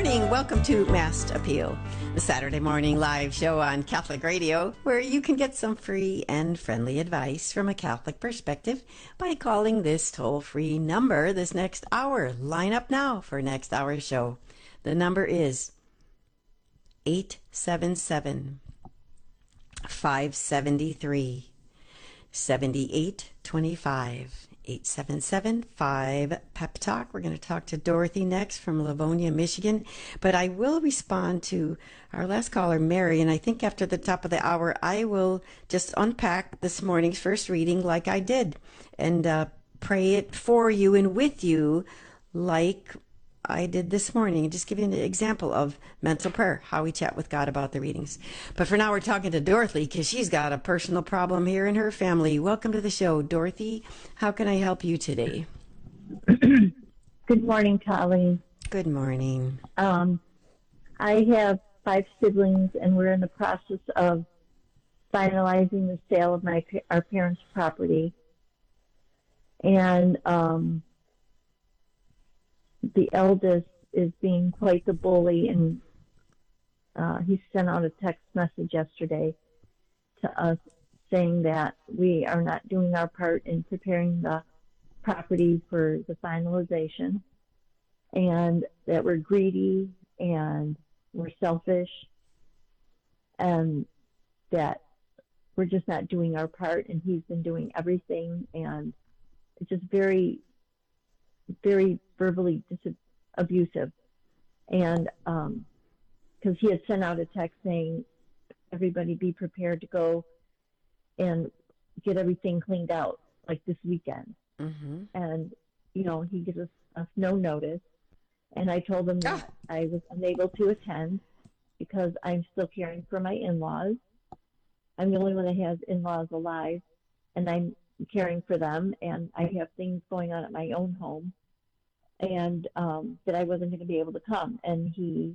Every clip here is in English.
morning. Welcome to Mast Appeal, the Saturday morning live show on Catholic Radio, where you can get some free and friendly advice from a Catholic perspective by calling this toll-free number this next hour. Line up now for next hour's show. The number is 877-573-7825. 877-5-PEP-TALK. We're going to talk to Dorothy next from Livonia, Michigan. But I will respond to our last caller, Mary, and I think after the top of the hour, I will just unpack this morning's first reading like I did and pray it for you and with you like I did this morning. Just give you an example of mental prayer, how we chat with God about the readings. But for now, we're talking to Dorothy because she's got a personal problem here in her family. Welcome to the show, Dorothy. How can I help you today? Good morning, Colleen. Good morning. I have 5 siblings, and we're in the process of finalizing the sale of our parents' property. And the eldest is being quite the bully, and he sent out a text message yesterday to us saying that we are not doing our part in preparing the property for the finalization, and that we're greedy and we're selfish, and that we're just not doing our part, and he's been doing everything, and it's just very, very verbally abusive. And because he had sent out a text saying, everybody be prepared to go and get everything cleaned out like this weekend. Mm-hmm. And, you know, he gives us no notice. And I told him that I was unable to attend because I'm still caring for my in-laws. I'm the only one that has in-laws alive, and I'm caring for them, and I have things going on at my own home, and that I wasn't going to be able to come. And he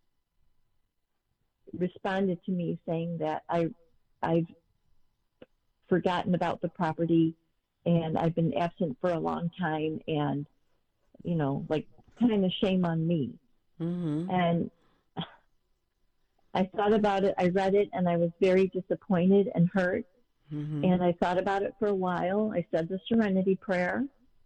responded to me saying that I've forgotten about the property, and I've been absent for a long time, and, you know, like, kind of shame on me. Mm-hmm. And I thought about it, I read it, and I was very disappointed and hurt. Mm-hmm. And I thought about it for a while. I said the Serenity Prayer.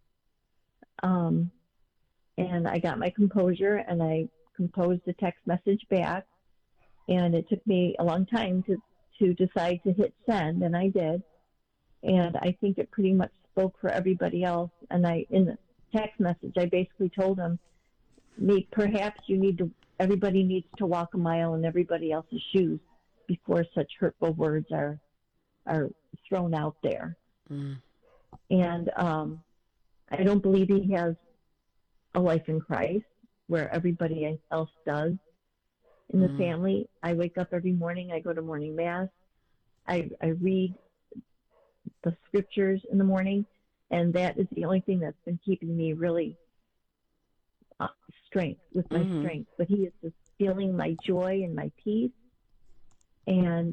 And I got my composure, and I composed a text message back. And it took me a long time to decide to hit send, and I did. And I think it pretty much spoke for everybody else. And in the text message, I basically told him, perhaps everybody needs to walk a mile in everybody else's shoes before such hurtful words are thrown out there. Mm. And I don't believe he has a life in Christ where everybody else does in the family. I wake up every morning, I go to morning mass, I read the scriptures in the morning, and that is the only thing that's been keeping me really strength. But he is just stealing my joy and my peace, and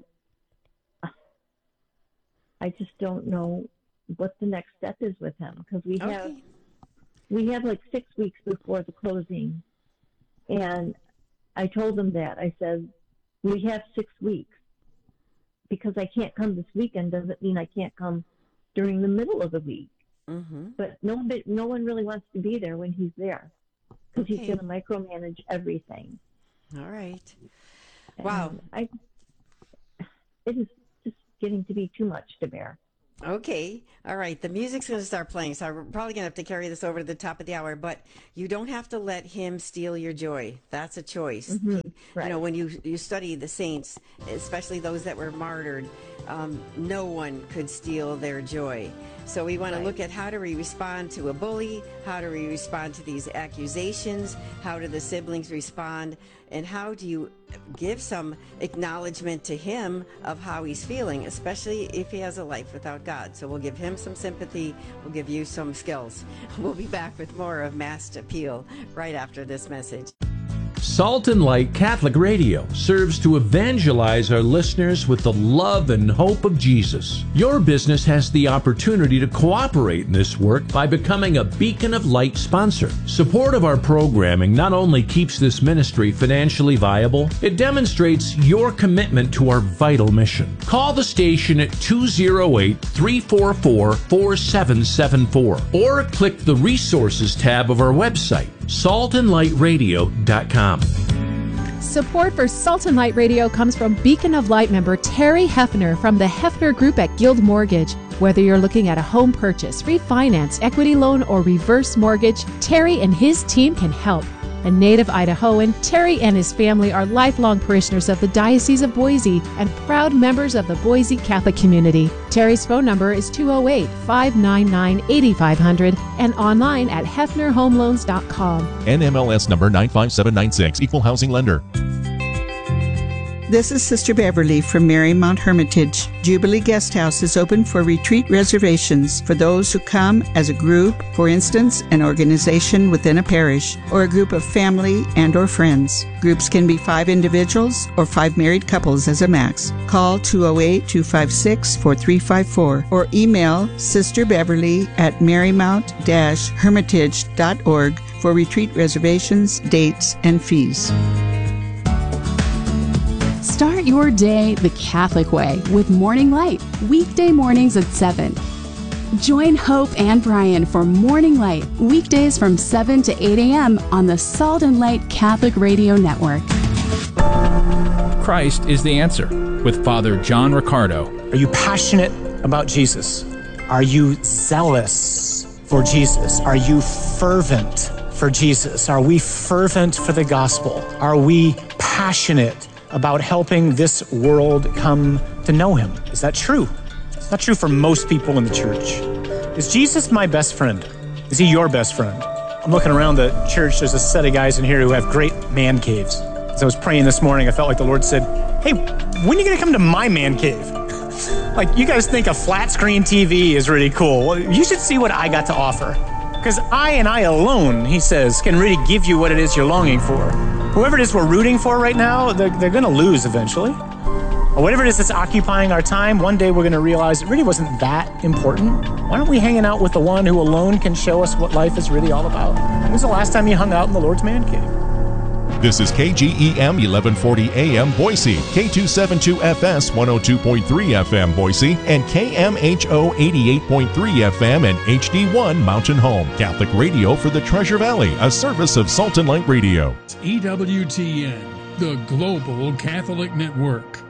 I just don't know what the next step is with him, because we have like 6 weeks before the closing, and I told him that. I said, we have 6 weeks. Because I can't come this weekend doesn't mean I can't come during the middle of the week. Mm-hmm. But no one really wants to be there when he's there, because he's going to micromanage everything. All right. Wow. It is just getting to be too much to bear. Okay. All right. The music's going to start playing, so we're probably going to have to carry this over to the top of the hour, but you don't have to let him steal your joy. That's a choice. Mm-hmm. Right. You know, when you study the saints, especially those that were martyred, no one could steal their joy. So we want to look at, how do we respond to a bully? How do we respond to these accusations? How do the siblings respond? And how do you give some acknowledgement to him of how he's feeling, especially if he has a life without God? So we'll give him some sympathy. We'll give you some skills. We'll be back with more of Mast Appeal right after this message. Salt and Light Catholic Radio serves to evangelize our listeners with the love and hope of Jesus. Your business has the opportunity to cooperate in this work by becoming a Beacon of Light sponsor. Support of our programming not only keeps this ministry financially viable, it demonstrates your commitment to our vital mission. Call the station at 208-344-4774 or click the Resources tab of our website, saltandlightradio.com. Support for Salt and Light Radio comes from Beacon of Light member Terry Hefner from the Hefner Group at Guild Mortgage. Whether you're looking at a home purchase, refinance, equity loan, or reverse mortgage, Terry and his team can help. A native Idahoan, Terry and his family are lifelong parishioners of the Diocese of Boise and proud members of the Boise Catholic community. Terry's phone number is 208-599-8500 and online at hefnerhomeloans.com. NMLS number 95796, Equal Housing Lender. This is Sister Beverly from Marymount Hermitage. Jubilee Guest House is open for retreat reservations for those who come as a group, for instance, an organization within a parish, or a group of family and or friends. Groups can be 5 individuals or 5 married couples as a max. Call 208-256-4354 or email Sister Beverly at marymount-hermitage.org for retreat reservations, dates, and fees. Start your day the Catholic way with Morning Light, weekday mornings at 7. Join Hope and Brian for Morning Light, weekdays from 7 to 8 a.m. on the Salt and Light Catholic Radio Network. Christ is the answer with Father John Riccardo. Are you passionate about Jesus? Are you zealous for Jesus? Are you fervent for Jesus? Are we fervent for the gospel? Are we passionate about helping this world come to know him? Is that true? It's not true for most people in the church. Is Jesus my best friend? Is he your best friend? I'm looking around the church. There's a set of guys in here who have great man caves. As I was praying this morning, I felt like the Lord said, hey, when are you going to come to my man cave? Like, you guys think a flat screen TV is really cool. Well, you should see what I got to offer. Because I and I alone, he says, can really give you what it is you're longing for. Whoever it is we're rooting for right now, they're going to lose eventually. Or whatever it is that's occupying our time, one day we're going to realize it really wasn't that important. Why aren't we hanging out with the one who alone can show us what life is really all about? When was the last time you hung out in the Lord's man cave? This is KGEM 1140 AM Boise, K272FS 102.3 FM Boise, and KMHO 88.3 FM and HD1 Mountain Home. Catholic radio for the Treasure Valley, a service of Salt and Light Radio. EWTN, the Global Catholic Network.